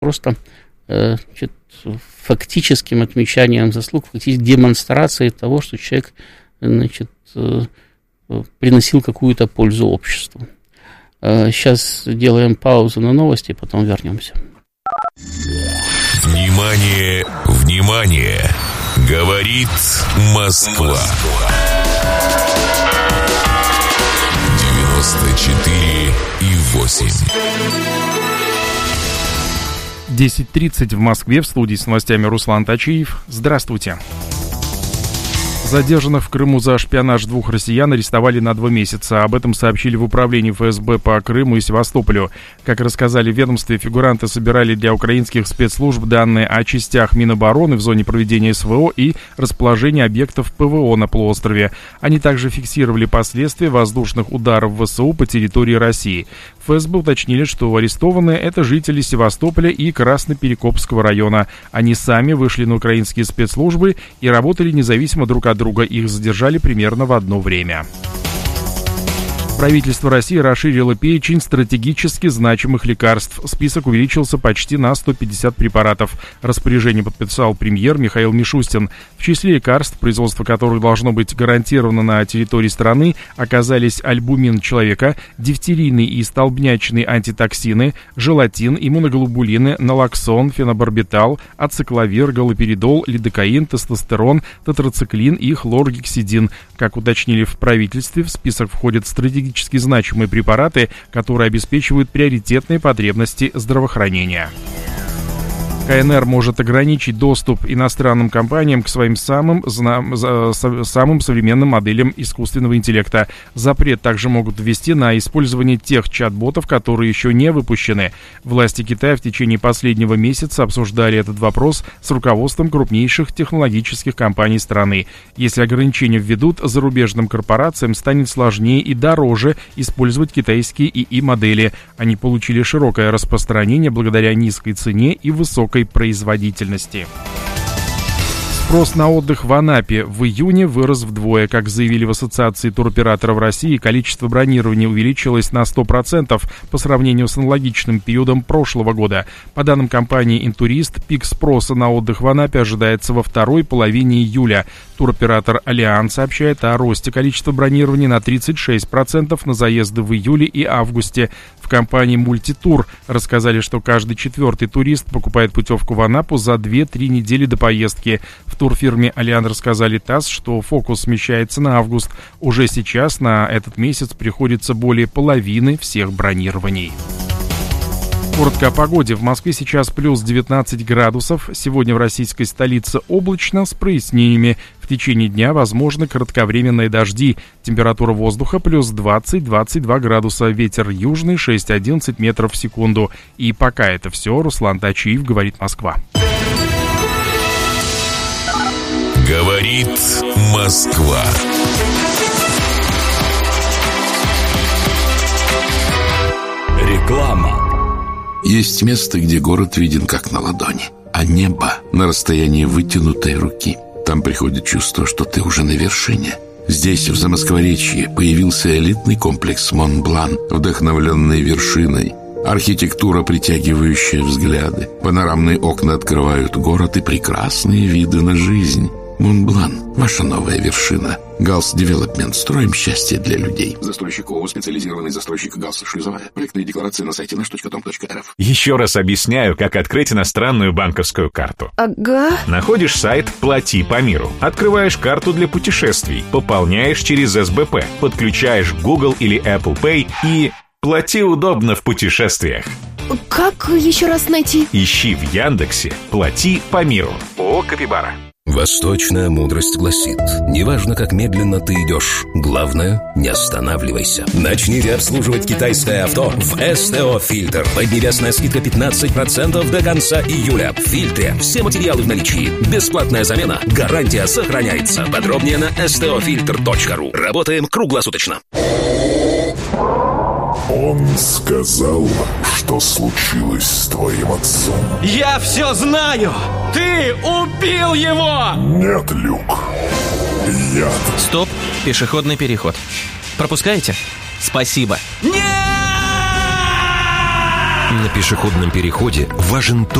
просто фактическим отмечанием заслуг, фактически демонстрацией того, что человек, приносил какую-то пользу обществу. Сейчас делаем паузу на новости, потом вернемся. Внимание, внимание! Говорит Москва. 94,8. 10:30 в Москве. В студии с новостями Руслан Тачиев. Здравствуйте. Задержанных в Крыму за шпионаж 2 россиян арестовали на 2 месяца. Об этом сообщили в управлении ФСБ по Крыму и Севастополю. Как рассказали в ведомстве, фигуранты собирали для украинских спецслужб данные о частях Минобороны в зоне проведения СВО и расположения объектов ПВО на полуострове. Они также фиксировали последствия воздушных ударов ВСУ по территории России. ФСБ уточнили, что арестованные — это жители Севастополя и Красноперекопского района. Они сами вышли на украинские спецслужбы и работали независимо друг от друга. Их задержали примерно в одно время. Правительство России расширило перечень стратегически значимых лекарств. Список увеличился почти на 150 препаратов. Распоряжение подписал премьер Михаил Мишустин. В числе лекарств, производство которых должно быть гарантировано на территории страны, оказались альбумин человека, дифтерийные и столбнячные антитоксины, желатин, иммуноглобулины, налоксон, фенобарбитал, ацикловир, галоперидол, лидокаин, тестостерон, тетрациклин и хлоргексидин. Как уточнили в правительстве, в список входят стратегически значимые препараты, которые обеспечивают приоритетные потребности здравоохранения. КНР может ограничить доступ иностранным компаниям к своим самым современным моделям искусственного интеллекта. Запрет также могут ввести на использование тех чат-ботов, которые еще не выпущены. Власти Китая в течение последнего месяца обсуждали этот вопрос с руководством крупнейших технологических компаний страны. Если ограничения введут, зарубежным корпорациям станет сложнее и дороже использовать китайские ИИ-модели. Они получили широкое распространение благодаря низкой цене и высокой производительности. Спрос на отдых в Анапе в июне вырос вдвое. Как заявили в Ассоциации туроператоров России, количество бронирований увеличилось на 100% по сравнению с аналогичным периодом прошлого года. По данным компании «Интурист», пик спроса на отдых в Анапе ожидается во второй половине июля. Туроператор «Алианс» сообщает о росте количества бронирований на 36% на заезды в июле и августе. В компании «Мультитур» рассказали, что каждый 4-й турист покупает путевку в Анапу за 2-3 недели до поездки. В турфирме «Алиан» рассказали ТАСС, что фокус смещается на август. Уже сейчас на этот месяц приходится более половины всех бронирований. Коротко о погоде. В Москве сейчас плюс 19 градусов. Сегодня в российской столице облачно с прояснениями. В течение дня возможны кратковременные дожди. Температура воздуха плюс 20-22 градуса. Ветер южный 6-11 метров в секунду. И пока это все. Руслан Тачиев, говорит Москва. Говорит Москва. Реклама. Есть место, где город виден как на ладони, а небо на расстоянии вытянутой руки. Там приходит чувство, что ты уже на вершине. Здесь, в Замоскворечье, появился элитный комплекс «Монблан», вдохновленный вершиной. Архитектура, притягивающая взгляды. Панорамные окна открывают город и прекрасные виды на жизнь. «Монблан» – ваша новая вершина. «Галс Девелопмент». Строим счастье для людей. Застройщик ООО «Специализированный застройщик Галс Шлюзовая». Проектные декларации на сайте nаш.com.рф. Еще раз объясняю, как открыть иностранную банковскую карту. Ага. Находишь сайт «Плати по миру». Открываешь карту для путешествий. Пополняешь через СБП. Подключаешь Google или Apple Pay и... плати удобно в путешествиях. Как еще раз найти? Ищи в Яндексе «Плати по миру». ООО «Капибара». Восточная мудрость гласит: неважно, как медленно ты идешь, главное, не останавливайся. Начните обслуживать китайское авто в СТО «Фильтр». Поднебесная скидка 15% до конца июля. В «Фильтре» все материалы в наличии. Бесплатная замена. Гарантия сохраняется. Подробнее на stofilter.ru. Работаем круглосуточно. Он сказал, что случилось с твоим отцом. Я все знаю! Ты убил его! Нет, Люк. Яд. Стоп, пешеходный переход. Пропускаете? Спасибо. Нет! На пешеходном переходе важен